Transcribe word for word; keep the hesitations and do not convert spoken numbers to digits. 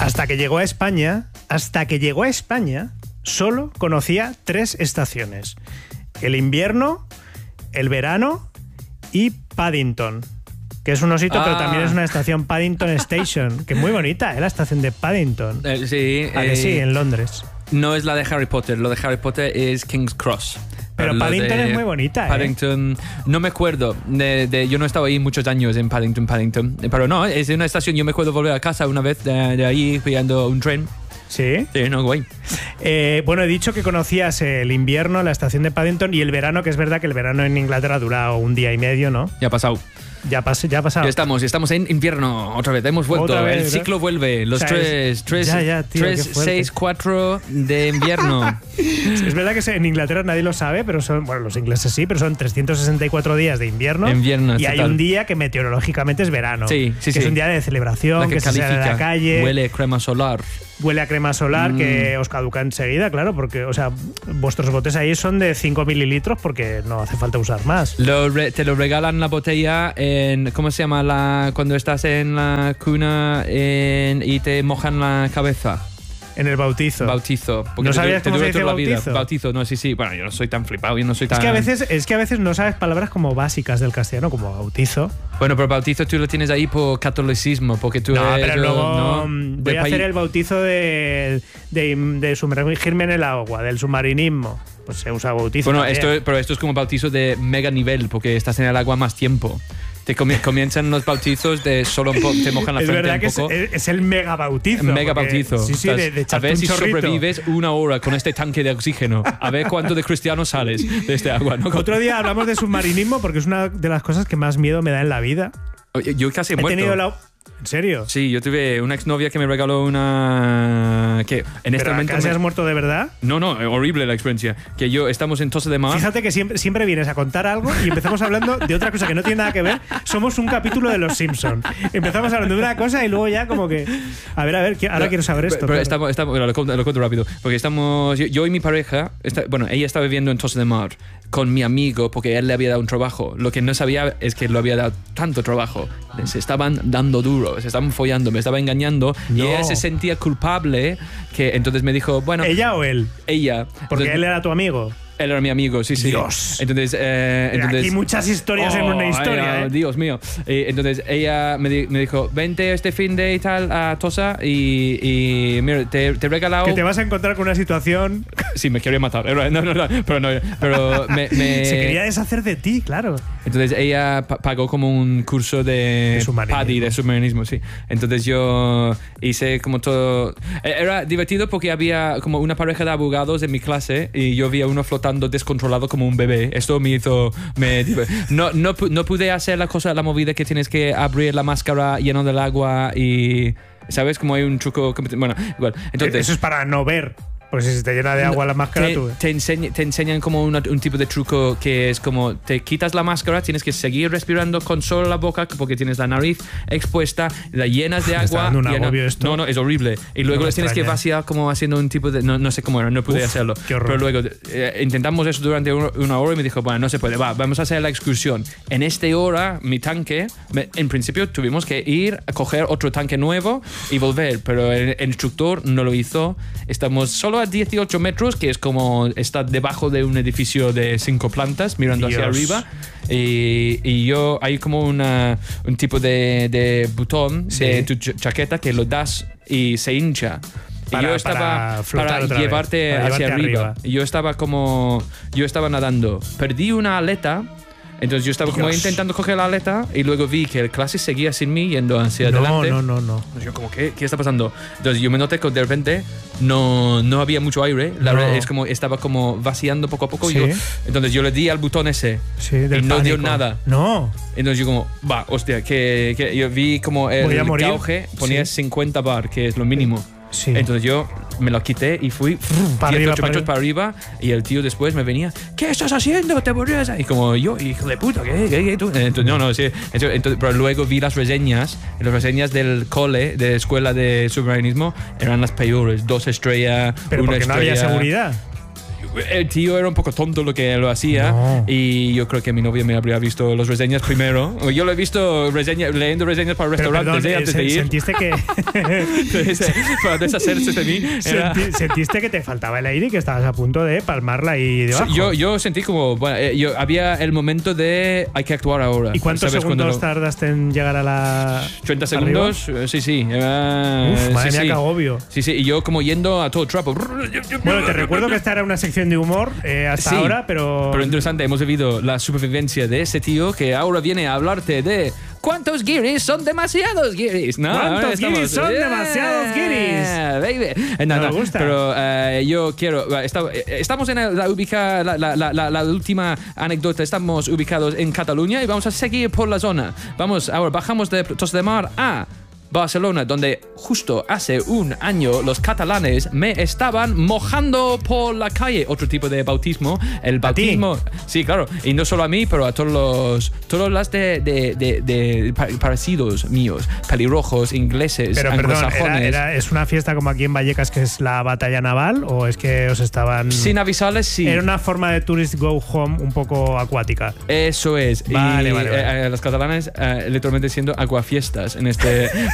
hasta que llegó a España, hasta que llegó a España, solo conocía tres estaciones. El invierno, el verano y Paddington, que es un osito, ah. pero también es una estación, Paddington Station, que es muy bonita, ¿eh? La estación de Paddington. Eh, sí. ¿A que eh, sí, en Londres? No es la de Harry Potter, lo de Harry Potter es King's Cross. Pero, pero Paddington es muy bonita, Paddington, ¿eh? No me acuerdo. De, de, yo no he estado ahí muchos años en Paddington, Paddington. Pero no, es una estación. Yo me acuerdo volver a casa una vez de, de ahí pillando un tren. ¿Sí? Sí, no, guay. Eh, bueno, he dicho que conocías el invierno, la estación de Paddington, y el verano, que es verdad que el verano en Inglaterra dura un día y medio, ¿no? Ya ha pasado. Ya, pas, ya ha pasado. Ya estamos, estamos en invierno otra vez, hemos vuelto. Vez, el ¿no? ciclo vuelve. Los o sea, tres, tres, ya, ya, tío, tres seis, cuatro de invierno. Es verdad que en Inglaterra nadie lo sabe, pero son, bueno, los ingleses sí, pero son trescientos sesenta y cuatro días de invierno. invierno y total. Hay un día que meteorológicamente es verano. Sí, sí, que sí. Es un día de celebración, la que, que se sale a la calle. Huele a crema solar. Huele a crema solar mm. que os caduca enseguida, claro, porque, o sea, vuestros botes ahí son de cinco mililitros porque no hace falta usar más. Lo re, te lo regalan la botella en, ¿cómo se llama? La, cuando estás en la cuna en, y te mojan la cabeza. En el bautizo. Bautizo. ¿No sabías te, cómo te se dice toda bautizo? La vida. Bautizo, no, sí, sí. Bueno, yo no soy tan flipado, yo no soy tan... Es que a veces, es que a veces no sabes palabras como básicas del castellano, como bautizo. Bueno, pero bautizo tú lo tienes ahí por catolicismo, porque tú no, eres... pero luego ¿no? voy a hacer el bautizo de, de, de sumergirme en el agua, del submarinismo. Pues se usa bautizo. Bueno, esto, pero esto es como bautizo de mega nivel, porque estás en el agua más tiempo. Te comienzan los bautizos de solo un poco, te mojan la es frente verdad un poco. Que es, es el mega bautizo. Mega bautizo. Sí, sí, de, de a ver un si chorrito. sobrevives una hora con este tanque de oxígeno. A ver cuánto de cristiano sales de este agua, ¿no? Otro día hablamos de submarinismo porque es una de las cosas que más miedo me da en la vida. Yo casi he, he muerto. Tenido la... ¿En serio? Sí, yo tuve una exnovia que me regaló una... que en este ¿Pero momento casi me... has muerto de verdad? No, no, horrible la experiencia. Que yo estamos en Tossa de Mar. Fíjate que siempre, siempre vienes a contar algo y empezamos hablando de otra cosa que no tiene nada que ver. Somos un capítulo de Los Simpson. Empezamos hablando de una cosa y luego ya como que... A ver, a ver, ahora pero, quiero saber esto. Pero, pero estamos, estamos, bueno, lo, cuento, lo cuento rápido. Porque estamos... Yo, yo y mi pareja... Está, bueno, ella estaba viviendo en Tossa de Mar con mi amigo porque él le había dado un trabajo. Lo que no sabía es que lo había dado tanto trabajo. Se estaban dando duro, se estaban follando, me estaba engañando. No. Y ella se sentía culpable, que entonces me dijo, bueno... ¿Ella o él? Ella. Porque entonces, él era tu amigo. Él era mi amigo, sí, sí. Dios. Entonces, eh, entonces aquí muchas historias oh, en una historia, ay, ¿eh? Dios mío. Eh, entonces ella me, di, me dijo, vente este fin de y tal a Tossa y, y mira, te, te he regalado... Que te vas a encontrar con una situación... Sí, me quería matar. No, no, no, pero no. Pero me, me... Se quería deshacer de ti, claro. Entonces ella pagó como un curso de, de PADI, de submarinismo, sí. Entonces yo hice como todo... Era divertido porque había como una pareja de abogados en mi clase y yo vi a uno flotando descontrolado como un bebé. Esto me hizo... Me, no, no, no pude hacer la cosa, la movida que tienes que abrir la máscara lleno del agua y... ¿Sabes? Como hay un truco... Bueno, igual. Entonces, eso es para no ver. Pues si se te llena de agua la máscara, te, tú... Te, enseñ, te enseñan como una, un tipo de truco que es como te quitas la máscara, tienes que seguir respirando con solo la boca porque tienes la nariz expuesta, la llenas de agua. Me está dando un llena, agobio esto. No, no, es horrible. Y luego no tienes que vaciar como haciendo un tipo de... No, no sé cómo era, no pude Uf, hacerlo. Pero luego eh, intentamos eso durante una hora y me dijo, bueno, no se puede, va, vamos a hacer la excursión. En esta hora, mi tanque, me, en principio tuvimos que ir a coger otro tanque nuevo y volver, pero el, el instructor no lo hizo. Estamos solo a dieciocho metros, que es como está debajo de un edificio de cinco plantas mirando Dios. hacia arriba y, y yo hay como una, un tipo de, de botón sí. de tu chaqueta que lo das y se hincha. Para, y yo estaba para, para llevarte para hacia llevarte arriba. arriba. Y yo estaba como yo estaba nadando, perdí una aleta. Entonces yo estaba Dios. como intentando coger la aleta y luego vi que el clase seguía sin mí yendo hacia no, adelante. No, no, no. Yo como, ¿qué, ¿qué está pasando? Entonces yo me noté que de repente no, no había mucho aire. La no. verdad es como estaba como vaciando poco a poco. ¿Sí? Y yo, entonces yo le di al botón ese sí, y del no pánico. dio nada. No. Entonces yo como, va, hostia, que, que yo vi como el gauge ponía sí. cincuenta bar, que es lo mínimo. Sí. Entonces yo me lo quité y fui para dieciocho arriba, metros para arriba. para arriba y el tío después me venía, ¿qué estás haciendo? ¿Te morías? Y como yo, hijo de puta, ¿qué? ¿Qué? ¿Qué? Tú? Entonces, no, no, sí. Entonces, pero luego vi las reseñas, y las reseñas del cole, de escuela de submarinismo, eran las peores, dos estrellas, pero una porque estrella. no había seguridad. el tío era un poco tonto lo que lo hacía No. y yo creo que mi novia me habría visto las reseñas primero. Yo lo he visto reseña, leyendo reseñas para Pero, restaurantes perdón, ¿eh? eh, antes se- de ir. Sentiste que, Entonces, para deshacerse de mí. Era- senti- sentiste que te faltaba el aire y que estabas a punto de palmarla ahí debajo. yo, yo sentí como, bueno, eh, yo, había el momento de hay que actuar ahora. ¿Y cuántos ¿sabes? Cuando segundos lo- tardaste en llegar a la. treinta arriba? segundos, eh, sí, sí. eh, Uf, madre sí, mía, sí. qué agobio. Sí, sí, y yo como yendo a todo trapo. Bueno, te recuerdo que esta era una sección de humor eh, hasta Sí, ahora, pero. Pero interesante, hemos vivido la supervivencia de ese tío que ahora viene a hablarte de ¿cuántos guiris son demasiados guiris? ¿No? ¿Cuántos ahora estamos- guiris son Yeah, demasiados guiris? Baby. Eh, no, Me no, gusta. Pero eh, yo quiero. está- eh, estamos en la, ubica, la, la, la, la, la última anécdota. Estamos ubicados en Cataluña y vamos a seguir por la zona. Vamos, ahora bajamos de Tos de Mar a Barcelona, donde justo hace un año los catalanes me estaban mojando por la calle. Otro tipo de bautismo. El ¿A ti? bautismo. Sí, claro. Y no solo a mí, pero a todos los. Todos los de, de, de, de pa- parecidos míos. Pelirrojos, ingleses, Pero perdón, anglosajones. era, era- ¿es una fiesta como aquí en Vallecas que es la batalla naval o es que os estaban. Sin avisarles, sí. Era una forma de tourist go home un poco acuática. Eso es. Vale, y vale, vale. eh, eh, los catalanes eh, literalmente siendo aguafiestas en este